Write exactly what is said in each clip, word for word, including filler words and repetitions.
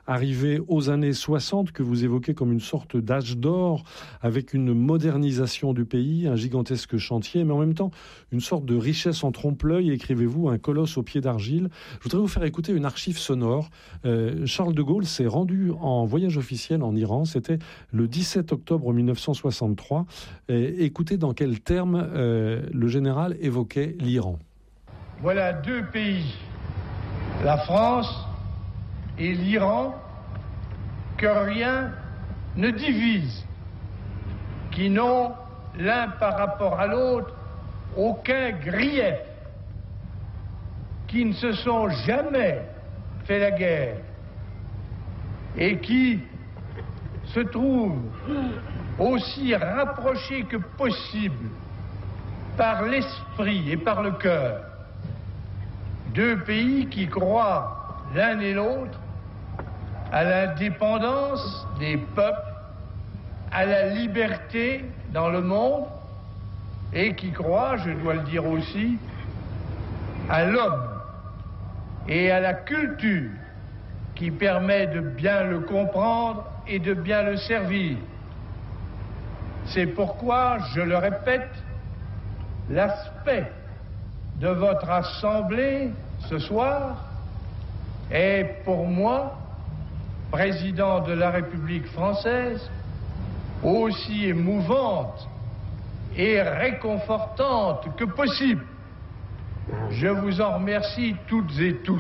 arrivé aux années soixante, que vous évoquez comme une sorte d'âge d'or, avec une modernisation du pays, un gigantesque chantier, mais en même temps une sorte de richesse en trompe-l'œil, écrivez-vous, un colosse au pied d'argile. Je voudrais vous faire écouter une archive sonore. Euh, Charles de Gaulle s'est rendu en voyage officiel en Iran, c'était le dix-sept octobre mille neuf cent soixante-trois. Et écoutez dans quels termes euh, le général évoquait l'Iran. Voilà deux pays, la France et l'Iran, que rien ne divise, qui n'ont l'un par rapport à l'autre aucun grief, qui ne se sont jamais fait la guerre et qui se trouvent aussi rapprochés que possible par l'esprit et par le cœur. Deux pays qui croient l'un et l'autre à l'indépendance des peuples, à la liberté dans le monde, et qui croient, je dois le dire aussi, à l'homme et à la culture qui permet de bien le comprendre et de bien le servir. C'est pourquoi, je le répète, l'aspect de votre assemblée ce soir est pour moi, président de la République française, aussi émouvante et réconfortante que possible. Je vous en remercie toutes et tous.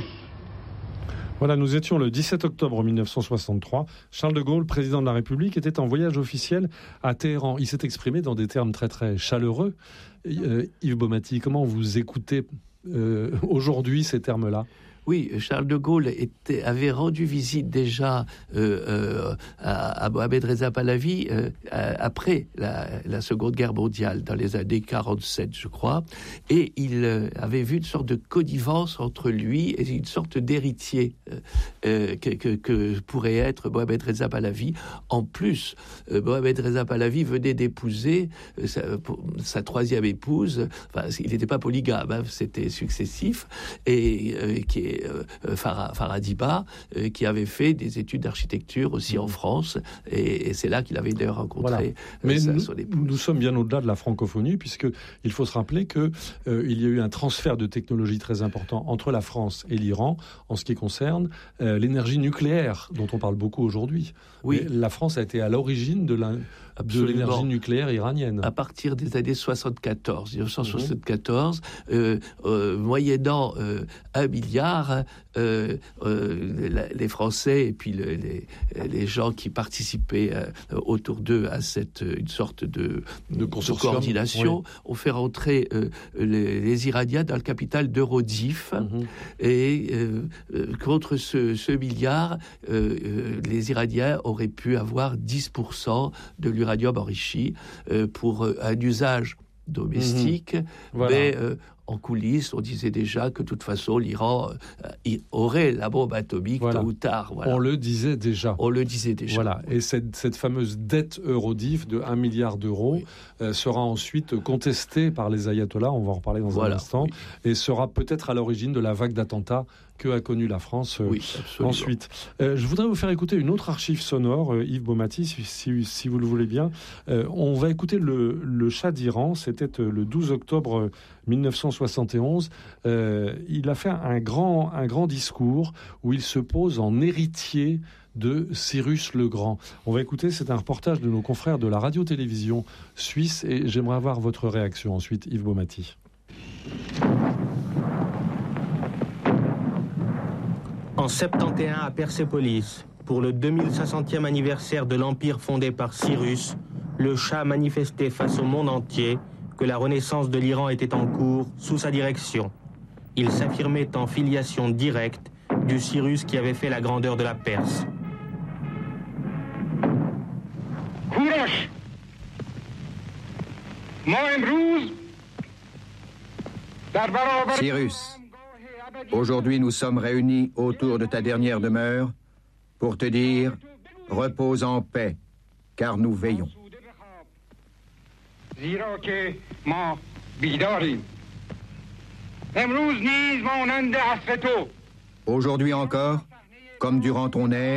Voilà, nous étions le dix-sept octobre mille neuf cent soixante-trois. Charles de Gaulle, président de la République, était en voyage officiel à Téhéran. Il s'est exprimé dans des termes très très chaleureux. Euh, Yves Baumati, comment vous écoutez euh, aujourd'hui ces termes-là ? Oui, Charles de Gaulle était, avait rendu visite déjà euh, euh, à, à Mohamed Reza Pahlavi euh, après la, la Seconde Guerre mondiale, dans les années quarante-sept, je crois, et il euh, avait vu une sorte de connivence entre lui et une sorte d'héritier euh, que, que, que pourrait être Mohamed Reza Pahlavi. En plus, euh, Mohamed Reza Pahlavi venait d'épouser euh, sa, sa troisième épouse. Enfin, il n'était pas polygame, hein, c'était successif, et euh, qui est Euh, Farah, Farah Diba, euh, qui avait fait des études d'architecture aussi mmh. en France, et, et c'est là qu'il avait d'ailleurs rencontré voilà. Mais sa, nous, son épouse. Nous sommes bien au-delà de la francophonie, puisqu'il faut se rappeler qu'il euh, y a eu un transfert de technologie très important entre la France et l'Iran en ce qui concerne euh, l'énergie nucléaire, dont on parle beaucoup aujourd'hui. Oui. Mais la France a été à l'origine de la... de l'énergie nucléaire iranienne. À partir des années soixante-quatorze, dix-neuf cent soixante-quatorze, mmh. euh, euh, moyennant euh, un milliard, euh, euh, la, les Français et puis le, les, les gens qui participaient euh, autour d'eux à cette une sorte de, de, de coordination oui. ont fait rentrer euh, les, les Iraniens dans le capital d'Eurodif mmh. et euh, contre ce, ce milliard, euh, les Iraniens auraient pu avoir dix pour cent de l'uranium uranium enrichi euh, pour euh, un usage domestique, mmh. voilà. mais euh, en coulisses, on disait déjà que de toute façon, l'Iran euh, aurait la bombe atomique voilà. tôt ou tard. Voilà. On le disait déjà. On le disait déjà. Voilà. Et cette, cette fameuse dette Eurodif de un milliard d'euros oui. euh, sera ensuite contestée par les ayatollahs, on va en reparler dans voilà. un instant, oui. et sera peut-être à l'origine de la vague d'attentats que a connu la France euh, oui, ensuite. Euh, je voudrais vous faire écouter une autre archive sonore, euh, Yves Baumati, si, si, si vous le voulez bien. Euh, on va écouter le, le Shah d'Iran, c'était euh, le douze octobre mille neuf cent soixante et onze. Euh, il a fait un grand, un grand discours où il se pose en héritier de Cyrus le Grand. On va écouter, c'est un reportage de nos confrères de la radio-télévision suisse, et j'aimerais avoir votre réaction ensuite, Yves Baumati. En soixante et onze à Persépolis, pour le deux mille cinq centième anniversaire de l'empire fondé par Cyrus, le Shah manifestait face au monde entier que la renaissance de l'Iran était en cours sous sa direction. Il s'affirmait en filiation directe du Cyrus qui avait fait la grandeur de la Perse. Cyrus, aujourd'hui nous sommes réunis autour de ta dernière demeure pour te dire « Repose en paix, car nous veillons ». Aujourd'hui encore, comme durant ton ère,